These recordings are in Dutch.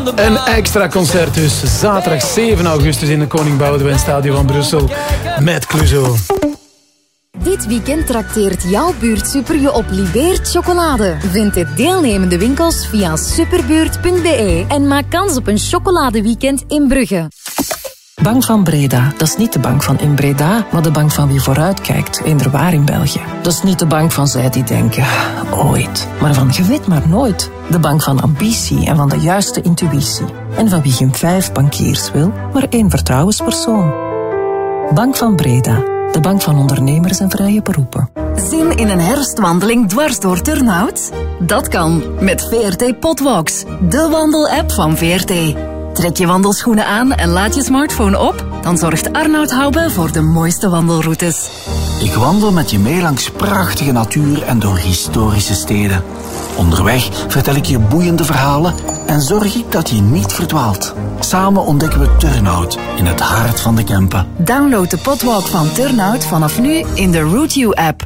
Een extra concert dus. Zaterdag 7 augustus in de Koning Boudewijn Stadion van Brussel met Clouseau. Dit weekend trakteert jouw buurtsuper je op Libeert chocolade. Vind de deelnemende winkels via superbuurt.be en maak kans op een chocoladeweekend in Brugge. Bank van Breda, dat is niet de bank van in Breda, maar de bank van wie vooruitkijkt, inderwaar in België. Dat is niet de bank van zij die denken, ooit, maar van je weet maar nooit. De bank van ambitie en van de juiste intuïtie. En van wie geen 5 bankiers wil, maar 1 vertrouwenspersoon. Bank van Breda, de bank van ondernemers en vrije beroepen. Zin in een herfstwandeling dwars door Turnhout? Dat kan met VRT Potwalks, de wandelapp van VRT. Trek je wandelschoenen aan en laat je smartphone op, dan zorgt Arnoud Hoube voor de mooiste wandelroutes. Ik wandel met je mee langs prachtige natuur en door historische steden. Onderweg vertel ik je boeiende verhalen en zorg ik dat je niet verdwaalt. Samen ontdekken we Turnhout in het hart van de Kempen. Download de Potwalk van Turnhout vanaf nu in de Route You-app.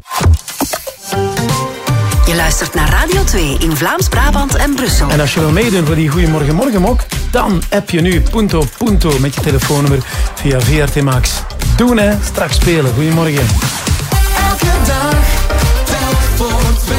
Je luistert naar Radio 2 in Vlaams-Brabant en Brussel. En als je wil meedoen voor die Goeiemorgen Morgenmok, dan app je nu Punto Punto met je telefoonnummer via VRT Max. Doen hè, straks spelen. Goeiemorgen. Elke dag, telk voor 2.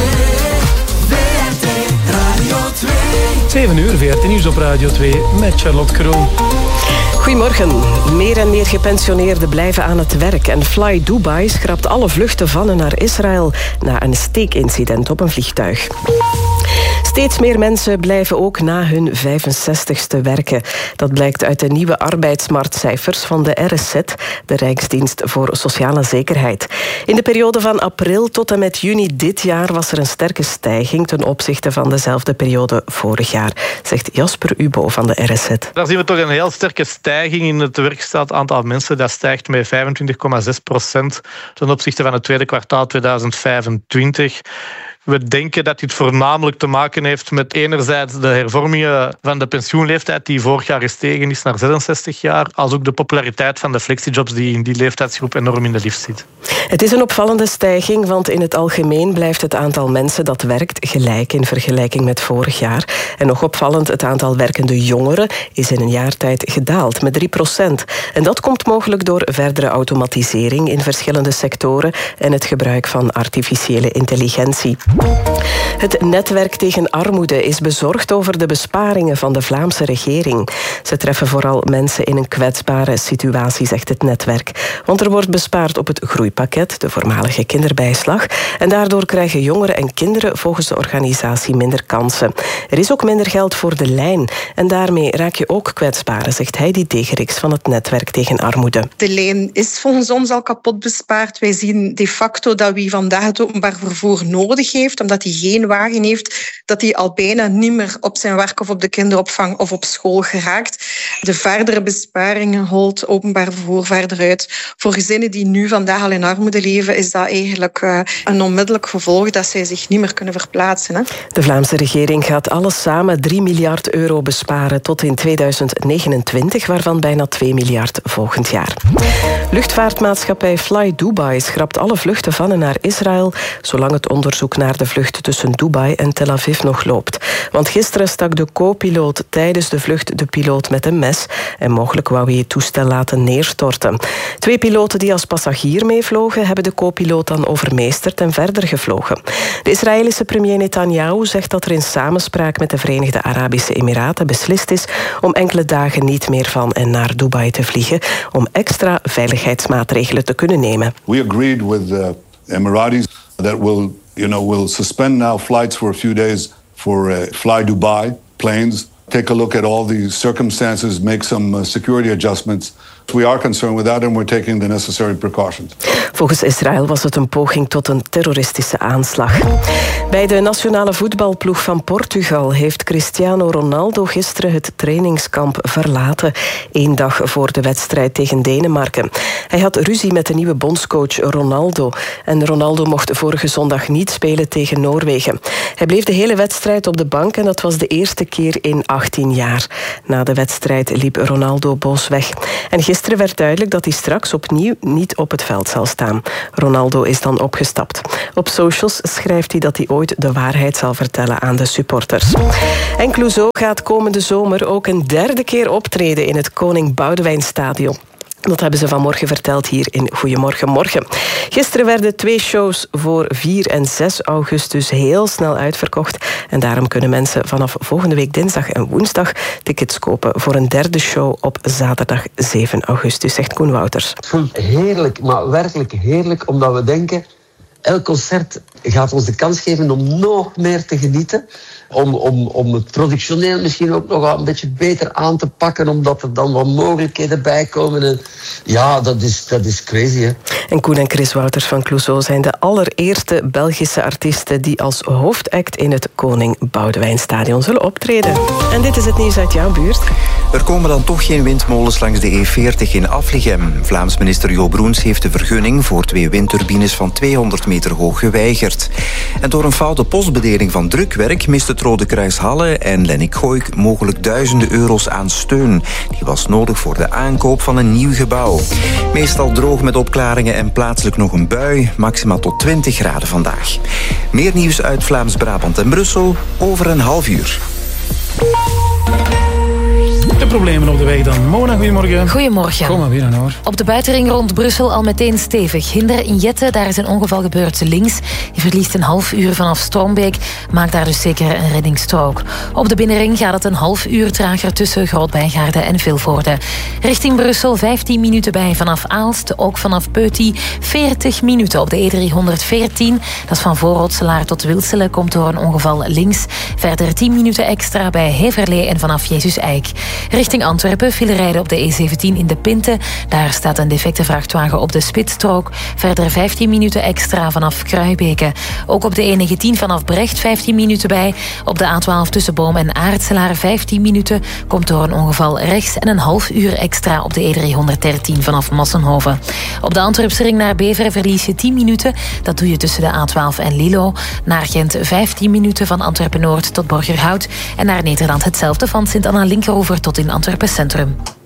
VRT Radio 2. 7 uur, VRT Nieuws op Radio 2 met Charlotte Kroon. Goedemorgen. Meer en meer gepensioneerden blijven aan het werk en Fly Dubai schrapt alle vluchten van en naar Israël na een steekincident op een vliegtuig. Steeds meer mensen blijven ook na hun 65ste werken. Dat blijkt uit de nieuwe arbeidsmarktcijfers van de RSZ, de Rijksdienst voor Sociale Zekerheid. In de periode van april tot en met juni dit jaar was er een sterke stijging ten opzichte van dezelfde periode vorig jaar, zegt Jasper Ubo van de RSZ. Daar zien we toch een heel sterke stijging in het werkgesteld aantal mensen. Dat stijgt met 25,6% ten opzichte van het tweede kwartaal 2025. We denken dat dit voornamelijk te maken heeft met enerzijds de hervormingen van de pensioenleeftijd die vorig jaar gestegen is naar 66 jaar, als ook de populariteit van de flexijobs die in die leeftijdsgroep enorm in de lift zit. Het is een opvallende stijging, want in het algemeen blijft het aantal mensen dat werkt gelijk in vergelijking met vorig jaar. En nog opvallend, het aantal werkende jongeren is in een jaar tijd gedaald met 3%. En dat komt mogelijk door verdere automatisering in verschillende sectoren en het gebruik van artificiële intelligentie. Het netwerk tegen armoede is bezorgd over de besparingen van de Vlaamse regering. Ze treffen vooral mensen in een kwetsbare situatie, zegt het netwerk. Want er wordt bespaard op het groeipakket, de voormalige kinderbijslag. En daardoor krijgen jongeren en kinderen volgens de organisatie minder kansen. Er is ook minder geld voor de lijn. En daarmee raak je ook kwetsbaren, zegt Heidi Degeriks van het netwerk tegen armoede. De lijn is volgens ons al kapot bespaard. Wij zien de facto dat wie vandaag het openbaar vervoer nodig heeft, omdat hij geen wagen heeft, dat hij al bijna niet meer op zijn werk of op de kinderopvang of op school geraakt. De verdere besparingen holt openbaar vervoer verder uit. Voor gezinnen die nu vandaag al in armoede leven, is dat eigenlijk een onmiddellijk gevolg dat zij zich niet meer kunnen verplaatsen. Hè? De Vlaamse regering gaat alles samen 3 miljard euro besparen tot in 2029, waarvan bijna 2 miljard volgend jaar. Luchtvaartmaatschappij Fly Dubai schrapt alle vluchten van en naar Israël, zolang het onderzoek naar de vlucht tussen Dubai en Tel Aviv nog loopt. Want gisteren stak de co-piloot tijdens de vlucht de piloot met een mes en mogelijk wou hij het toestel laten neerstorten. 2 piloten die als passagier meevlogen hebben de co-piloot dan overmeesterd en verder gevlogen. De Israëlische premier Netanyahu zegt dat er in samenspraak met de Verenigde Arabische Emiraten beslist is om enkele dagen niet meer van en naar Dubai te vliegen om extra veiligheidsmaatregelen te kunnen nemen. We agreed with the Emiratis that we'll suspend now flights for a few days for Fly Dubai planes. Take a look at all the circumstances, make some security adjustments. We are concerned with that and we're taking the necessary precautions. Volgens Israël was het een poging tot een terroristische aanslag. Bij de nationale voetbalploeg van Portugal heeft Cristiano Ronaldo gisteren het trainingskamp verlaten, 1 dag voor de wedstrijd tegen Denemarken. Hij had ruzie met de nieuwe bondscoach Ronaldo en Ronaldo mocht vorige zondag niet spelen tegen Noorwegen. Hij bleef de hele wedstrijd op de bank en dat was de eerste keer in 18 jaar. Na de wedstrijd liep Ronaldo boos weg. En Gisteren werd duidelijk dat hij straks opnieuw niet op het veld zal staan. Ronaldo is dan opgestapt. Op socials schrijft hij dat hij ooit de waarheid zal vertellen aan de supporters. En Clouseau gaat komende zomer ook een derde keer optreden in het Koning Boudewijnstadion. Dat hebben ze vanmorgen verteld hier in Goedemorgen Morgen. Gisteren werden 2 shows voor 4 en 6 augustus heel snel uitverkocht. En daarom kunnen mensen vanaf volgende week dinsdag en woensdag tickets kopen voor een derde show op zaterdag 7 augustus, zegt Koen Wouters. Het voelt heerlijk, maar werkelijk heerlijk, omdat we denken, elk concert gaat ons de kans geven om nog meer te genieten. Om het productioneel misschien ook nog een beetje beter aan te pakken, omdat er dan wat mogelijkheden bij komen. En ja, dat is crazy, hè. En Koen en Chris Wouters van Clouseau zijn de allereerste Belgische artiesten die als hoofdact in het Koning Boudewijnstadion zullen optreden. En dit is het nieuws uit jouw buurt. Er komen dan toch geen windmolens langs de E40 in Aflichem. Vlaams minister Jo Broens heeft de vergunning voor 2 windturbines van 200 meter hoog geweigerd. En door een foute postbedeling van drukwerk mist het Rode Kruis Halle en Lennik Gooik mogelijk duizenden euro's aan steun. Die was nodig voor de aankoop van een nieuw gebouw. Meestal droog met opklaringen en plaatselijk nog een bui. Maximaal tot 20 graden vandaag. Meer nieuws uit Vlaams-Brabant en Brussel over een half uur. De problemen op de weg dan. Mona, goedemorgen. Goedemorgen. Kom maar weer aan hoor. Op de buitenring rond Brussel al meteen stevig. Hinder in Jette, daar is een ongeval gebeurd links. Je verliest een half uur vanaf Strombeek. Maakt daar dus zeker een reddingsstrook. Op de binnenring gaat het een half uur trager tussen Groot-Bijgaarde en Vilvoorde. Richting Brussel 15 minuten bij vanaf Aalst. Ook vanaf Peuty 40 minuten op de E314. Dat is van Voorrotselaar tot Wilselen. Komt door een ongeval links. Verder 10 minuten extra bij Heverlee en vanaf Jezus Eik. Richting Antwerpen file rijden op de E17 in de Pinte. Daar staat een defecte vrachtwagen op de spitsstrook. Verder 15 minuten extra vanaf Kruibeke. Ook op de E19 vanaf Brecht 15 minuten bij. Op de A12 tussen Boom en Aartselaar 15 minuten. Komt door een ongeval rechts en een half uur extra op de E313 vanaf Massenhoven. Op de Antwerpse ring naar Beveren verlies je 10 minuten. Dat doe je tussen de A12 en Lilo. Naar Gent 15 minuten van Antwerpen-Noord tot Borgerhout. En naar Nederland hetzelfde van Sint-Anna-Linkeroever tot in Antwerpen Centrum.